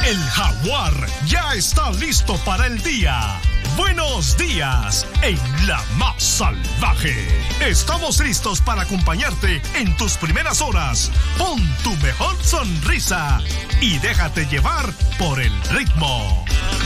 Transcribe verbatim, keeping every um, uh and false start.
El Jaguar ya está listo para el día. Buenos días en la más salvaje. Estamos listos para acompañarte en tus primeras horas. Pon tu mejor sonrisa y déjate llevar por el ritmo.